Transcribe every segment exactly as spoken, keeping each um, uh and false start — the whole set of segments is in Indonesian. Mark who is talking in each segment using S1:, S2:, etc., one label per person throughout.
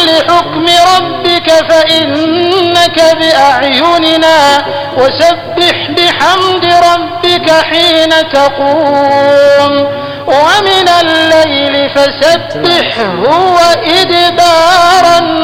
S1: لحكم ربك فإنك بأعيننا وسبح بحمد ربك حين تقوم ومن الليل فسبحه وإدبار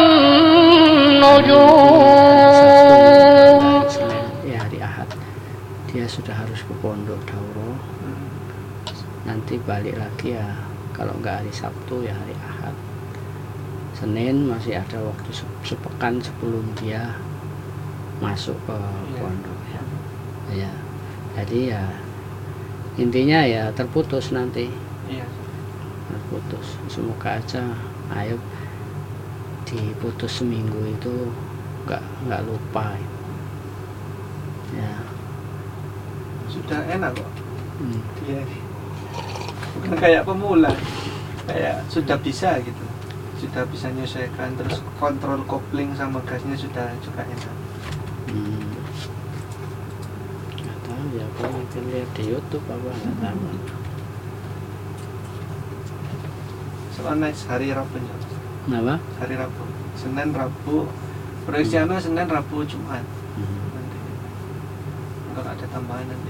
S1: النجوم.
S2: Ya, hari Ahad dia sudah harus ke pondok daurah, nanti balik lagi ya kalau nggak hari Sabtu ya hari Ahad. Senin masih ada waktu sepekan sebelum dia masuk ke pondok ya. Ya, jadi ya intinya ya terputus nanti.
S3: Iya.
S2: Terputus. Semoga aja ayo diputus seminggu itu nggak nggak lupa. Ya.
S3: Sudah enak kok.
S2: Hmm.
S3: Iya. Bukan kayak pemula, kayak sudah bisa gitu, sudah bisa menyesuaikan, terus kontrol kopling sama gasnya sudah juga enak.
S2: Hmm. Nggak tahu ya, kalau mungkin lihat di YouTube apa nggak tahu.
S3: Soalnya hari Rabu,
S2: Kenapa?
S3: hari Rabu, Senin Rabu, proyeksinya Senin Rabu Jumat.
S2: Hmm.
S3: Nanti kalau ada tambahan nanti.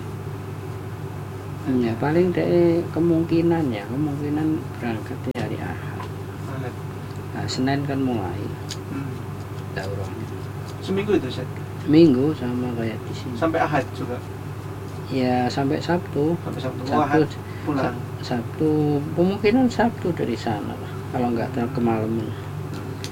S2: Ya paling deh kemungkinan ya kemungkinan berangkat di hari Ahad.
S3: Ahad.
S2: Nah, Senin kan mulai
S3: Hmm.
S2: daurahnya.
S3: Seminggu itu Set?
S2: Minggu sama kayak di sini.
S3: Sampai Ahad juga.
S2: Ya sampai Sabtu.
S3: Sampai Sabtu.
S2: Sabtu,
S3: Ahad pulang.
S2: Sabtu kemungkinan Sabtu dari sana lah. Kalau nggak tahu kemalaman.